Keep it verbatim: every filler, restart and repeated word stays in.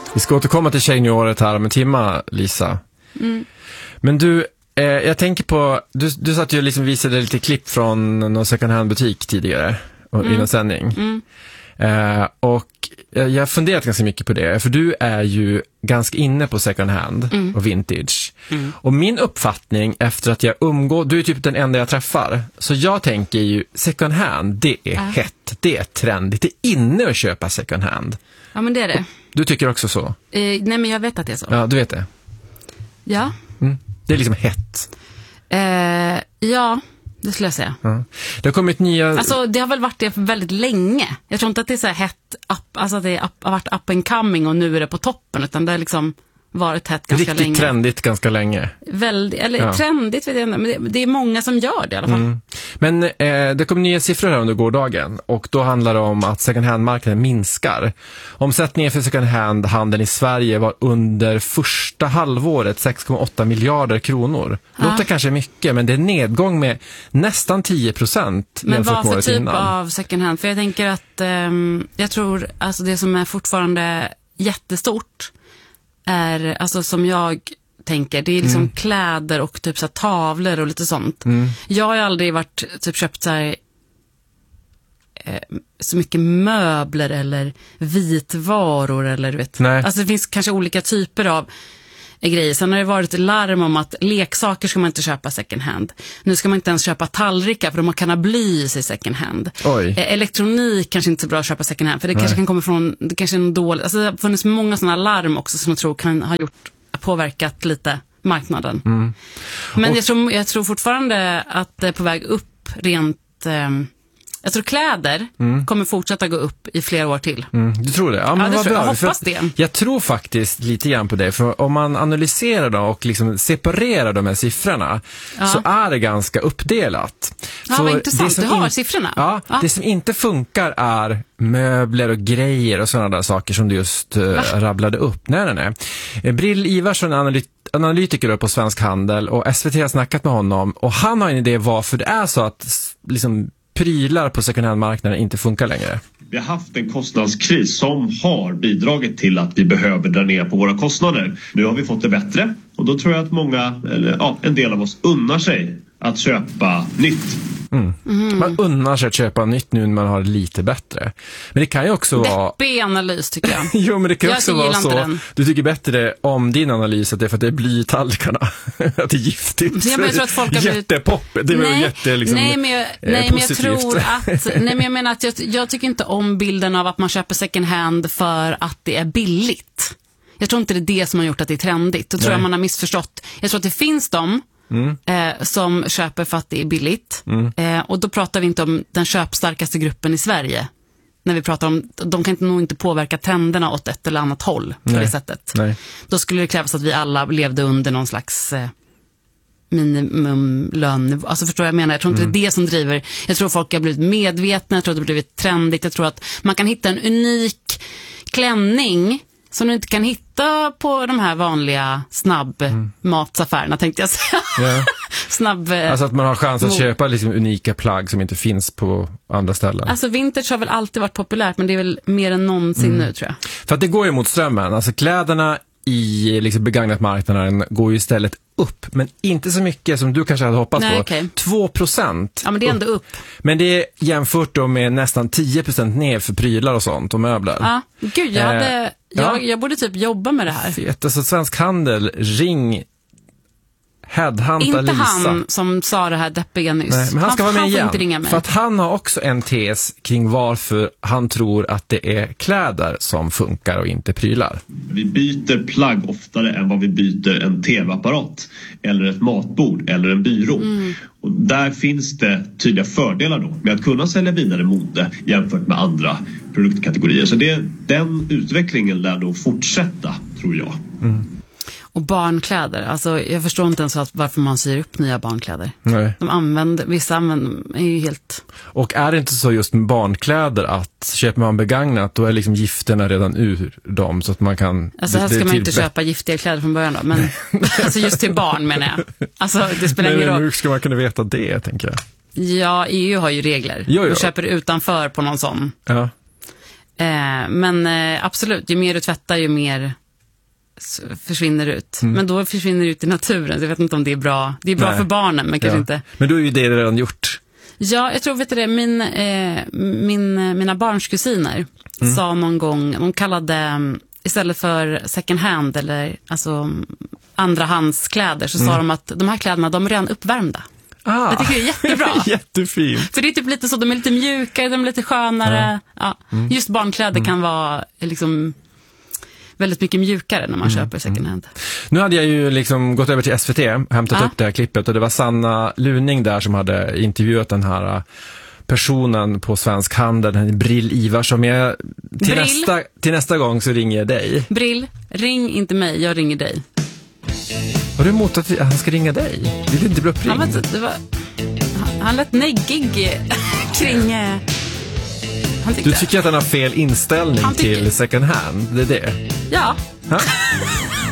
Vi ska återkomma till tjejnyåret här om en timma, Lisa. Mm. Men du, eh, jag tänker på, du, du satt ju och liksom visade lite klipp från någon second hand butik tidigare mm. i någon sändning. Mm. Eh, och jag har funderat ganska mycket på det, för du är ju ganska inne på second hand mm. och vintage. Mm. Och min uppfattning efter att jag umgår, du är typ den enda jag träffar, så jag tänker ju second hand, det är äh. hett, det är trendigt, det är inne att köpa second hand. Ja, men det är det. Och du tycker också så? Eh, nej, men jag vet att det är så. Ja, du vet det. Ja. Mm. Det är liksom hett. Eh, ja, det skulle jag säga. Ja. Det har kommit nya... Alltså, det har väl varit det för väldigt länge. Jag tror inte att det är så här hett, up, alltså att det är up, har varit up and coming och nu är det på toppen, utan det har liksom varit hett ganska Riktigt länge. Riktigt trendigt ganska länge. Väldigt, eller ja. trendigt vet jag inte, men det, det är många som gör det i alla fall. Mm. Men eh, det kom nya siffror här under gårdagen, och då handlar det om att second hand-marknaden minskar. Omsättningen för second hand-handeln i Sverige var under första halvåret sex komma åtta miljarder kronor. Det ja. låter kanske mycket, men det är nedgång med nästan tio procent. Men vad för typ innan. av second hand? För jag tänker att um, jag tror alltså det som är fortfarande jättestort är, alltså som jag tänker, det är liksom mm. kläder och typ så här tavlor och lite sånt. Mm. Jag har ju aldrig varit typ köpt så här, eh, så mycket möbler eller vitvaror eller vet. Nej. Alltså det finns kanske olika typer av eh, grejer. Sen har det varit larm om att leksaker ska man inte köpa second hand. Nu ska man inte ens köpa tallrikar för de kan ha bly i sig second hand. Oj. Eh, elektronik kanske inte är så bra att köpa second hand, för det Nej. kanske kan komma från, det kanske är en dålig, alltså det har funnits många sådana larm också som jag tror kan ha gjort, påverkat lite marknaden. Mm. Men och, jag, tror, jag tror fortfarande att det är på väg upp rent, eh, jag tror kläder mm. kommer fortsätta gå upp i flera år till. Mm. Du tror det? Ja, men ja, det vad tror, bra. jag hoppas för det. Jag tror faktiskt lite grann på det. För om man analyserar dem och liksom separerar de här siffrorna ja. så är det ganska uppdelat. Ja, för vad intressant. Du har in... siffrorna. Ja, ja, det som inte funkar är möbler och grejer och sådana där saker som du just uh, rabblade upp. Nej, nej, nej. Brill Ivarsson, analyt analytiker på Svensk Handel, och S V T har snackat med honom, och han har en idé varför det är så att liksom prylar på second hand-marknaden inte funkar längre. Vi har haft en kostnadskris som har bidragit till att vi behöver dra ner på våra kostnader. Nu har vi fått det bättre, och då tror jag att många, eller ja, en del av oss unnar sig att köpa nytt. Mm. Mm. Man unnar sig att köpa nytt nu när man har det lite bättre. Men det kan ju också vara... Deppig analys tycker jag. Jo, men det kan jag också vara så. Den. Du tycker bättre om din analys att det är för att det är bly i tallrikarna. Att det är giftigt. Ja, men jag tror att folk har blivit... Jättepopp. Det var nej, jätte liksom, nej, men jag, eh, nej, men jag tror att... Nej, men jag menar att jag, jag tycker inte om bilden av att man köper second hand för att det är billigt. Jag tror inte det är det som har gjort att det är trendigt. Då tror nej. jag man har missförstått. Jag tror att det finns dem Mm. Eh, som köper för att det är billigt mm. eh, och då pratar vi inte om den köpstarkaste gruppen i Sverige. När vi pratar om, de kan inte, nog inte påverka trenderna åt ett eller annat håll på Nej. det sättet. Nej. Då skulle det krävas att vi alla levde under någon slags eh, minimumlön. Alltså förstår jag menar, jag tror inte mm. det är det som driver. Jag tror folk har blivit medvetna, jag tror att det har blivit trendigt. Jag tror att man kan hitta en unik klänning som du inte kan hitta på de här vanliga snabbmatsaffärerna, mm. tänkte jag säga. Yeah. Snabb, alltså att man har chans att köpa liksom unika plagg som inte finns på andra ställen. Alltså vintage har väl alltid varit populärt, men det är väl mer än någonsin mm. nu, tror jag. För att det går ju mot strömmen. Alltså kläderna i liksom begagnat marknaden går ju istället upp, men inte så mycket som du kanske hade hoppats Nej, på. Okay. två procent. Ja, men det är ändå upp. Men det är jämfört då med nästan tio procent ner för prylar och sånt och möbler. Ja, gud, jag, hade, eh, jag, ja. jag borde typ jobba med det här. Fet, alltså Svensk Handel, ring headhunta inte Lisa. Han som sa det här deppiga nyss. Nej, men han ska han, vara med igen. Inte ringa mig. För att han har också en tes kring varför han tror att det är kläder som funkar och inte prylar. Vi byter plagg oftare än vad vi byter en tv-apparat eller ett matbord eller en byrå. Mm. Och där finns det tydliga fördelar då med att kunna sälja vidare mode jämfört med andra produktkategorier. Så det, den utvecklingen lär då fortsätta, tror jag. Mm. Och barnkläder, alltså jag förstår inte ens att varför man syr upp nya barnkläder. Nej. De använder, vissa använder, är ju helt... Och är det inte så just med barnkläder att köper man begagnat, då är liksom gifterna redan ur dem så att man kan... Alltså här ska man inte köpa giftiga kläder från början då, men alltså just till barn menar jag. Alltså det spelar ingen roll. Men hur ska man kunna veta det, tänker jag? Ja, E U har ju regler. Jo, jo. Du köper utanför på någon sån. Ja. Eh, men eh, absolut, ju mer du tvättar ju mer s- försvinner ut. Mm. Men då försvinner det ut i naturen. Så jag vet inte om det är bra. Det är bra Nej. för barnen, men kanske ja. inte. Men då är ju det redan gjort. Ja, jag tror, vet du det, min, eh, min, mina barns kusiner mm. sa någon gång, de kallade, istället för second hand eller alltså andrahandskläder, så mm. sa de att de här kläderna, de är redan uppvärmda. Ah. Jag tycker det är jättebra. Jättefint. För det är typ lite så, de är lite mjukare, de är lite skönare. Ja. Ja. Mm. Just barnkläder mm. kan vara liksom väldigt mycket mjukare när man mm. köper second hand. Nu hade jag ju liksom gått över till S V T, hämtat ah. upp det här klippet, och det var Sanna Luning där som hade intervjuat den här personen på Svensk Handel, den Brill Ivarsson. Jag, till, nästa, till nästa gång så ringer jag dig. Brill, ring inte mig, jag ringer dig. Har du emot att han ska ringa dig? Vill du inte bli uppringd? Han, det var, han, han lät neggig kring... Han du tycker att han har fel inställning tycker... till second hand? Det är det? Ja.